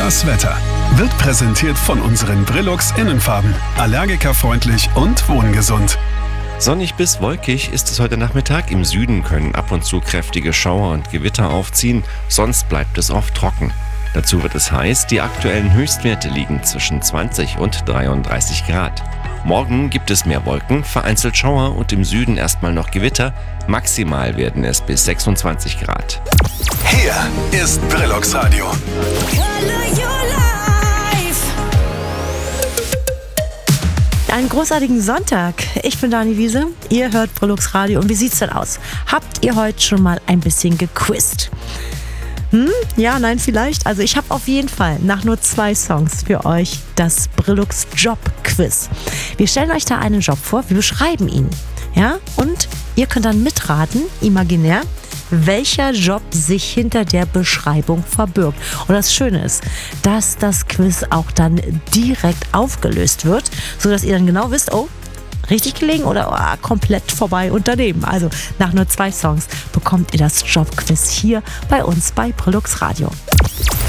Das Wetter wird präsentiert von unseren Brillux Innenfarben. Allergikerfreundlich und wohngesund. Sonnig bis wolkig ist es heute Nachmittag. Im Süden können ab und zu kräftige Schauer und Gewitter aufziehen, sonst bleibt es oft trocken. Dazu wird es heiß, die aktuellen Höchstwerte liegen zwischen 20 und 33 Grad. Morgen gibt es mehr Wolken, vereinzelt Schauer und im Süden erstmal noch Gewitter. Maximal werden es bis 26 Grad. Hier ist Brillux Radio. Einen großartigen Sonntag. Ich bin Dani Wiese, ihr hört Brillux Radio. Und wie sieht's denn aus? Habt ihr heute schon mal ein bisschen gequizt? Ja, nein, vielleicht. Also ich habe auf jeden Fall nach nur 2 Songs für euch das Brillux Job Quiz. Wir stellen euch da einen Job vor, wir beschreiben ihn. Ja, und ihr könnt dann mitraten, imaginär, welcher Job sich hinter der Beschreibung verbirgt. Und das Schöne ist, dass das Quiz auch dann direkt aufgelöst wird, sodass ihr dann genau wisst, oh, richtig gelegen oder komplett vorbei und daneben. Also nach nur 2 Songs bekommt ihr das Jobquiz hier bei uns bei Brillux Radio.